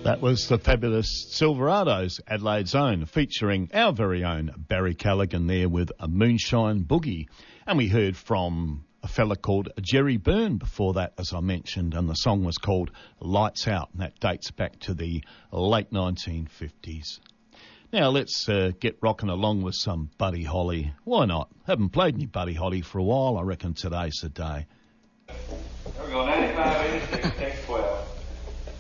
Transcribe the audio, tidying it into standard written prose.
That was the fabulous Silverados, Adelaide's own, featuring our very own Barry Callaghan there with a Moonshine Boogie. And we heard from a fella called Jerry Byrne before that, as I mentioned, and the song was called Lights Out, and that dates back to the late 1950s. Now let's get rocking along with some Buddy Holly. Why not? Haven't played any Buddy Holly for a while. I reckon today's the day.